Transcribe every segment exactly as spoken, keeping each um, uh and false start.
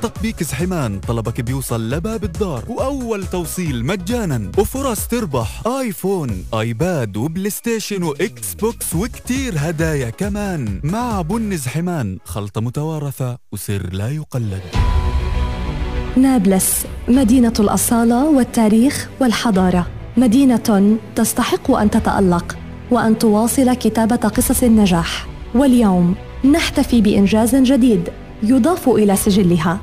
تطبيق زحمان طلبك بيوصل لباب الدار، وأول توصيل مجانا، وفرص تربح آيفون، آيباد، وبلاي ستيشن، وإكس بوكس، وكتير هدايا كمان. مع بن زحمان، خلطة متوارثة وسر لا يقلد. نابلس، مدينة الأصالة والتاريخ والحضارة، مدينة تستحق أن تتألق وأن تواصل كتابة قصص النجاح. واليوم نحتفي بإنجاز جديد يضاف إلى سجلها.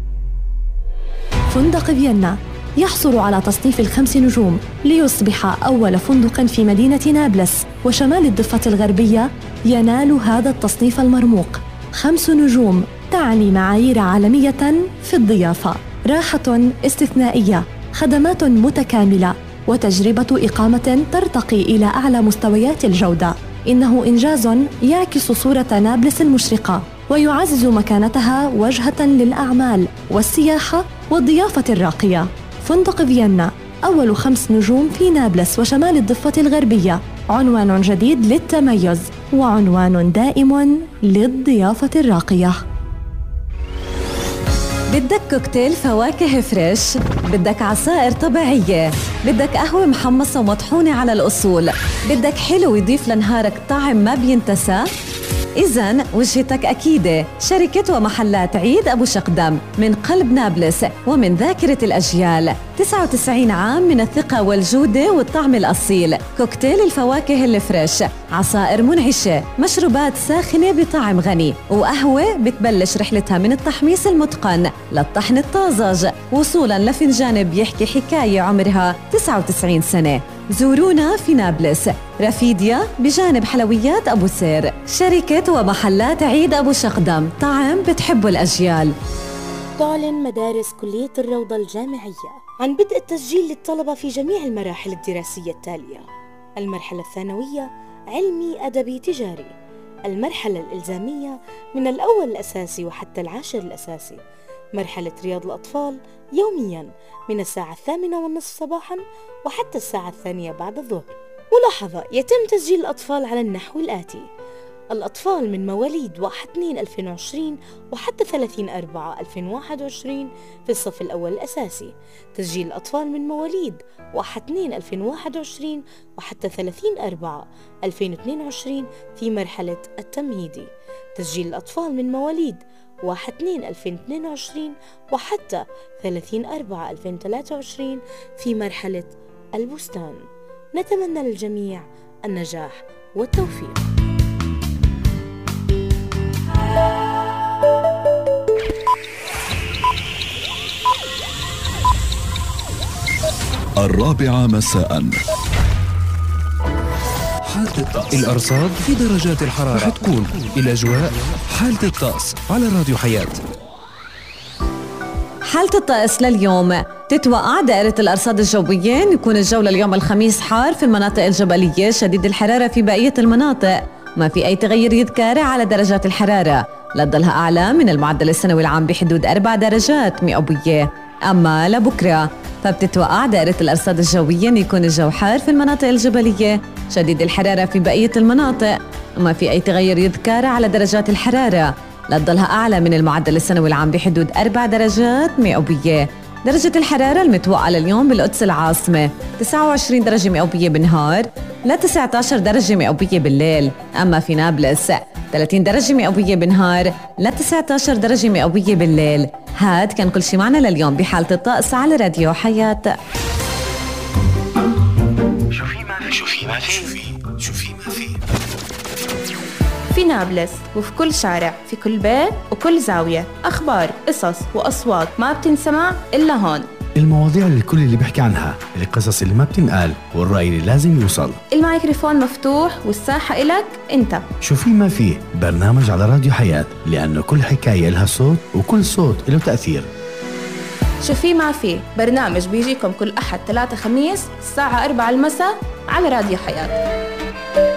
فندق فيينا يحصل على تصنيف الخمس نجوم ليصبح أول فندق في مدينة نابلس وشمال الضفة الغربية ينال هذا التصنيف المرموق. خمس نجوم تعني معايير عالمية في الضيافة، راحة استثنائية، خدمات متكاملة، وتجربة إقامة ترتقي إلى أعلى مستويات الجودة. إنه إنجاز يعكس صورة نابلس المشرقة ويعزز مكانتها وجهة للأعمال والسياحة والضيافة الراقية. فندق فيينا، أول خمس نجوم في نابلس وشمال الضفة الغربية، عنوان جديد للتميز وعنوان دائم للضيافة الراقية. بدك كوكتيل فواكه فريش، بدك عصائر طبيعية، بدك قهوة محمصة ومطحونة على الأصول، بدك حلو يضيف لنهارك طعم ما بينتسى؟ إذن وجهتك أكيدة، شركة ومحلات عيد أبو شقدم من قلب نابلس ومن ذاكرة الأجيال. تسعة وتسعين عام من الثقة والجودة والطعم الأصيل. كوكتيل الفواكه الفريش، عصائر منعشة، مشروبات ساخنة بطعم غني، وقهوة بتبلش رحلتها من التحميص المتقن للطحن الطازج وصولاً لفنجان بيحكي حكاية عمرها تسعة وتسعين سنة. زورونا في نابلس، رفيديا بجانب حلويات أبو سير. شركة ومحلات عيد أبو شقدم، طعم بتحبه الأجيال. تعلن مدارس كلية الروضة الجامعية عن بدء التسجيل للطلبة في جميع المراحل الدراسية التالية: المرحلة الثانوية علمي أدبي تجاري، المرحلة الإلزامية من الأول الأساسي وحتى العاشر الأساسي، مرحلة رياض الأطفال يومياً من الساعة الثامنة والنصف صباحاً وحتى الساعة الثانية بعد الظهر. ملاحظة: يتم تسجيل الأطفال على النحو الآتي: الأطفال من مواليد واحد اثنين ألفين وعشرين وحتى ثلاثين أربعة ألفين وواحد وعشرين في الصف الأول الأساسي. تسجيل الأطفال من مواليد واحد اثنين ألفين وواحد وعشرين وحتى ثلاثين أربعة ألفين واثنين وعشرين في مرحلة التمهيدي. تسجيل الأطفال من مواليد واحد اثنين ألفين واثنين وعشرين وحتى ثلاثين أربعة ألفين وثلاثة وعشرين في مرحلة البستان. نتمنى للجميع النجاح والتوفيق. الرابعة مساء. حالة الطقس، الأرصاد في درجات الحرارة رح تكون الأجواء. حالة الطقس على راديو حياة. حالة الطقس لليوم: تتوقع دائرة الأرصاد الجوية أن يكون الجو لليوم الخميس حار في المناطق الجبلية، شديد الحرارة في بقية المناطق، ما في أي تغير يذكر على درجات الحرارة، لا تضلها أعلى من المعدل السنوي العام بحدود أربع درجات مئوية. أما لبكرة فبتتوقع دائرة الأرصاد الجوية أن يكون الجو حار في المناطق الجبلية، شديد الحرارة في بقية المناطق، وما في أي تغير يذكر على درجات الحرارة، لا تضلها أعلى من المعدل السنوي العام بحدود أربع درجات مئوية. درجة الحرارة المتوقعة لليوم بالقدس العاصمة تسعة وعشرين درجة مئوية بالنهار ل تسعة عشر درجة مئوية بالليل. أما في نابلس ثلاثين درجة مئوية بالنهار ل تسعة عشر درجة مئوية بالليل. هاد كان كل شي معنا لليوم بحالة الطقس على راديو حياة. شوفي ما في شوفي ما في شوفي ما في في نابلس وفي كل شارع، في كل بيت وكل زاوية، أخبار، قصص وأصوات ما بتنسمع إلا هون. المواضيع للكل اللي بيحكي عنها، القصص اللي ما بتنقال، والرأي اللي لازم يوصل. الميكروفون مفتوح والساحة إلك أنت. شو في ما فيه، برنامج على راديو حياة، لأنه كل حكاية لها صوت وكل صوت له تأثير. شو في ما فيه، برنامج بيجيكم كل أحد ثلاثة خميس الساعة أربعة المساء على راديو حياة.